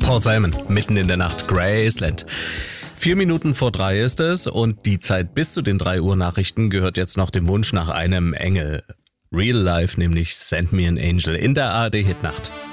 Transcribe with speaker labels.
Speaker 1: Paul Simon, mitten in der Nacht, Graceland. 4 Minuten vor 3 ist es und die Zeit bis zu den 3 Uhr Nachrichten gehört jetzt noch dem Wunsch nach einem Engel. Real Life, nämlich Send Me an Angel in der ARD Hitnacht.